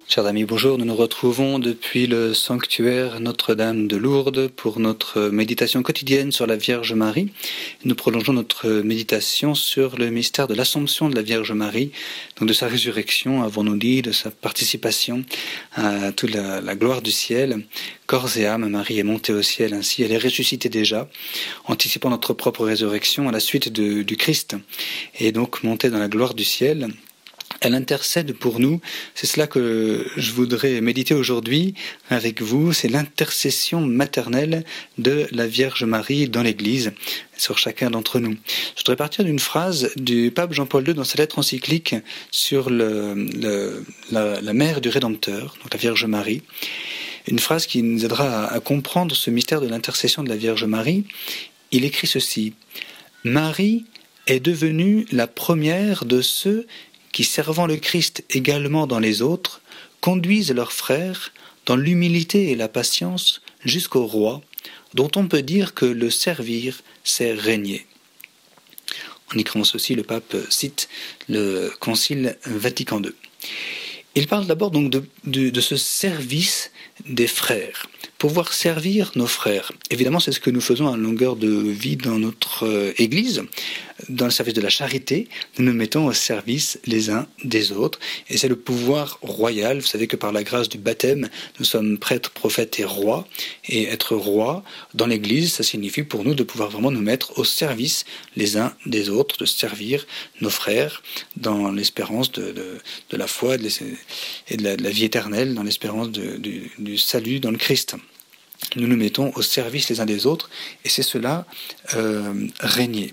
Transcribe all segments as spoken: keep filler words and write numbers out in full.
Chers amis, bonjour. Nous nous retrouvons depuis le sanctuaire Notre-Dame de Lourdes pour notre méditation quotidienne sur la Vierge Marie. Nous prolongeons notre méditation sur le mystère de l'Assomption de la Vierge Marie, donc de sa résurrection, avons-nous dit, de sa participation à toute la, la gloire du ciel. Corps et âme, Marie est montée au ciel ainsi, elle est ressuscitée déjà, anticipant notre propre résurrection à la suite de, du Christ, et donc montée dans la gloire du ciel. Elle intercède pour nous, c'est cela que je voudrais méditer aujourd'hui avec vous, c'est l'intercession maternelle de la Vierge Marie dans l'Église, sur chacun d'entre nous. Je voudrais partir d'une phrase du pape Jean-Paul deux dans sa lettre encyclique sur le, le, la, la mère du Rédempteur, donc la Vierge Marie, une phrase qui nous aidera à, à comprendre ce mystère de l'intercession de la Vierge Marie. Il écrit ceci: « Marie est devenue la première de ceux qui, servant le Christ également dans les autres, conduisent leurs frères dans l'humilité et la patience jusqu'au roi, dont on peut dire que le servir, c'est régner. » En y commence aussi, le pape cite le Concile Vatican deux. Il parle d'abord donc de, de, de ce service des frères, pouvoir servir nos frères. Évidemment, c'est ce que nous faisons à longueur de vie dans notre euh, Église. Dans le service de la charité, nous nous mettons au service les uns des autres. Et c'est le pouvoir royal. Vous savez que par la grâce du baptême, nous sommes prêtres, prophètes et rois. Et être roi dans l'Église, ça signifie pour nous de pouvoir vraiment nous mettre au service les uns des autres, de servir nos frères dans l'espérance de, de, de la foi et de la, de la vie éternelle, dans l'espérance de, du, du salut dans le Christ. Nous nous mettons au service les uns des autres, et c'est cela, euh, régner.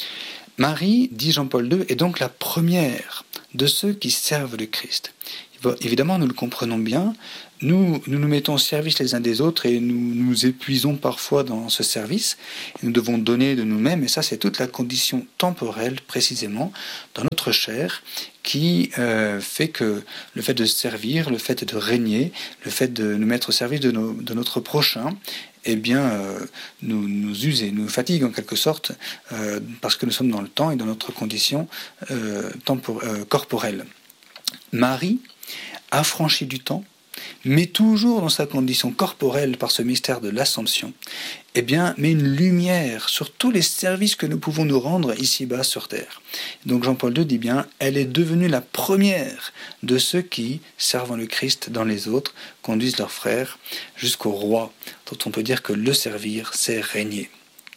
Marie, dit Jean-Paul deux, est donc la première de ceux qui servent le Christ. Évidemment, nous le comprenons bien, nous, nous nous mettons au service les uns des autres et nous nous épuisons parfois dans ce service. Nous devons donner de nous-mêmes, et ça c'est toute la condition temporelle précisément dans notre chair qui euh, fait que le fait de servir, le fait de régner, le fait de nous mettre au service de, nos, de notre prochain, eh bien, euh, nous, nous use et nous fatigue en quelque sorte, euh, parce que nous sommes dans le temps et dans notre condition euh, tempor- euh, corporelle. Marie, affranchie du temps, mais toujours dans sa condition corporelle par ce mystère de l'Assomption, eh bien, met une lumière sur tous les services que nous pouvons nous rendre ici-bas sur terre. Donc Jean-Paul deux dit bien, elle est devenue la première de ceux qui, servant le Christ dans les autres, conduisent leurs frères jusqu'au roi, dont on peut dire que le servir, c'est régner.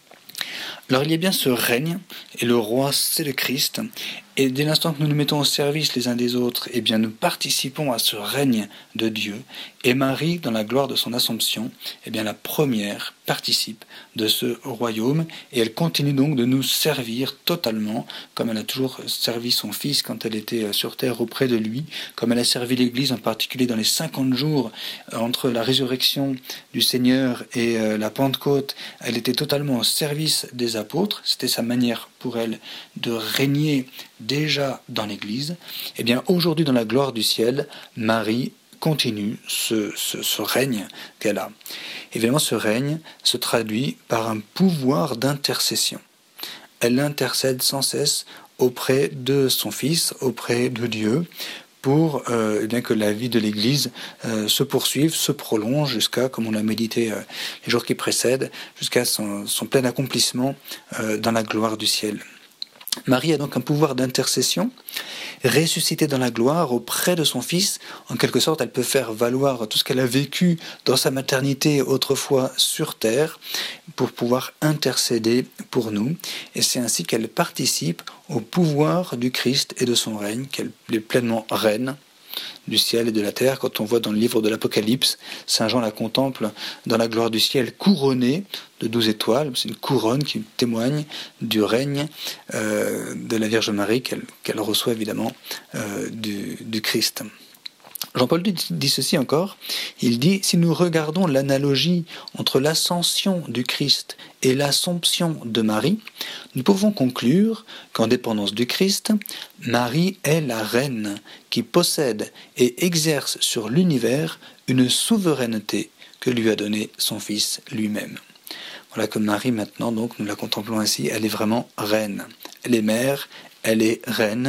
Alors il y a bien ce règne, et le roi c'est le Christ, et dès l'instant que nous nous mettons au service les uns des autres, eh bien nous participons à ce règne de Dieu, et Marie, dans la gloire de son Assomption, eh bien la première participe de ce royaume, et elle continue donc de nous servir totalement, comme elle a toujours servi son Fils quand elle était sur terre auprès de lui, comme elle a servi l'Église en particulier dans les cinquante jours entre la résurrection du Seigneur et la Pentecôte. Elle était totalement au service des apôtres, c'était sa manière pour elle de régner déjà dans l'Église. Eh bien aujourd'hui dans la gloire du ciel, Marie continue ce, ce, ce règne qu'elle a. Évidemment, ce règne se traduit par un pouvoir d'intercession. Elle intercède sans cesse auprès de son Fils, auprès de Dieu, pour euh, eh bien que la vie de l'Église euh, se poursuive, se prolonge jusqu'à, comme on l'a médité euh, les jours qui précèdent, jusqu'à son, son plein accomplissement euh, dans la gloire du ciel. Marie a donc un pouvoir d'intercession, ressuscitée dans la gloire auprès de son Fils. En quelque sorte, elle peut faire valoir tout ce qu'elle a vécu dans sa maternité autrefois sur terre pour pouvoir intercéder pour nous. Et c'est ainsi qu'elle participe au pouvoir du Christ et de son règne, qu'elle est pleinement reine du ciel et de la terre. Quand on voit dans le livre de l'Apocalypse, Saint Jean la contemple dans la gloire du ciel couronnée de douze étoiles. C'est une couronne qui témoigne du règne euh, de la Vierge Marie qu'elle, qu'elle reçoit évidemment euh, du, du Christ. Jean-Paul dit ceci encore, il dit « Si nous regardons l'analogie entre l'ascension du Christ et l'assomption de Marie, nous pouvons conclure qu'en dépendance du Christ, Marie est la reine qui possède et exerce sur l'univers une souveraineté que lui a donnée son Fils lui-même. » Voilà que Marie maintenant, donc nous la contemplons ainsi, elle est vraiment reine. Elle est mère, elle est reine,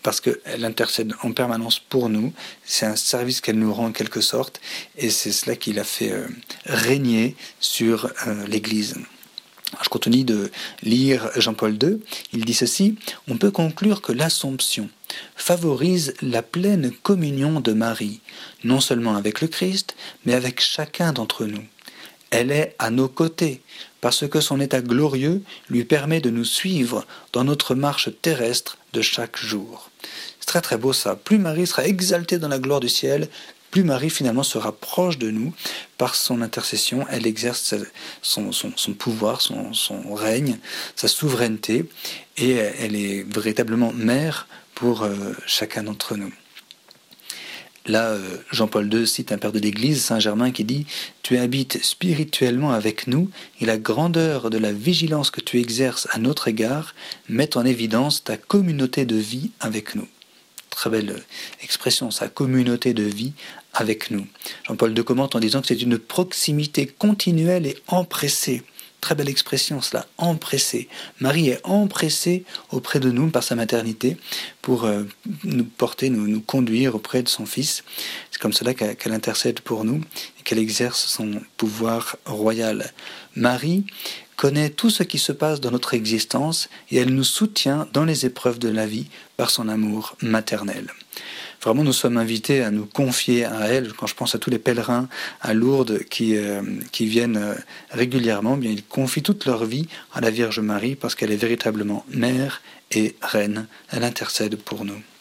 parce qu'elle intercède en permanence pour nous. C'est un service qu'elle nous rend en quelque sorte, et c'est cela qui l'a fait euh, régner sur euh, l'Église. Je continue de lire Jean-Paul deux. Il dit ceci: « On peut conclure que l'Assomption favorise la pleine communion de Marie, non seulement avec le Christ, mais avec chacun d'entre nous. Elle est à nos côtés, parce que son état glorieux lui permet de nous suivre dans notre marche terrestre de chaque jour. » C'est très très beau ça. Plus Marie sera exaltée dans la gloire du ciel, plus Marie finalement se rapproche de nous. Par son intercession, elle exerce son, son, son pouvoir, son, son règne, sa souveraineté, et elle est véritablement mère pour euh, chacun d'entre nous. Là, euh, Jean-Paul deux cite un père de l'Église, Saint Germain, qui dit « Tu habites spirituellement avec nous, et la grandeur de la vigilance que tu exerces à notre égard met en évidence ta communauté de vie avec nous. » Très belle expression, sa communauté de vie avec nous. Jean-Paul deux commente en disant que c'est une proximité continuelle et empressée. Très belle expression cela, empressée. Marie est empressée auprès de nous par sa maternité pour euh, nous porter, nous, nous conduire auprès de son Fils. C'est comme cela qu'elle, qu'elle intercède pour nous et qu'elle exerce son pouvoir royal. Marie connaît tout ce qui se passe dans notre existence et elle nous soutient dans les épreuves de la vie par son amour maternel. Vraiment, nous sommes invités à nous confier à elle. Quand je pense à tous les pèlerins à Lourdes qui, euh, qui viennent euh, régulièrement, bien, ils confient toute leur vie à la Vierge Marie parce qu'elle est véritablement mère et reine. Elle intercède pour nous.